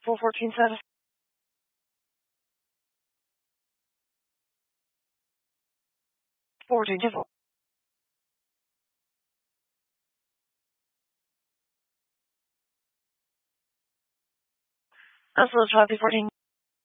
414 status. 14 2. That's the 5 14.